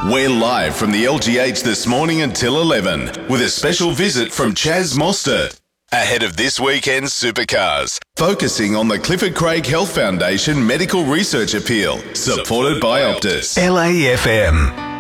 We're live from the LGH this morning until 11 with a special visit from Chaz Mostert ahead of this weekend's Supercars, focusing on the Clifford Craig Health Foundation Medical Research Appeal, supported by Optus. LAFM.